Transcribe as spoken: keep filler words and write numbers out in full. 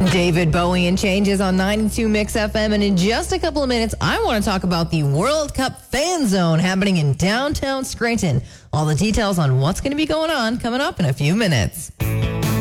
David Bowie and Changes on ninety-two Mix F M. And in just a couple of minutes, I want to talk about the World Cup Fan Zone happening in downtown Scranton. All the details on what's going to be going on coming up in a few minutes.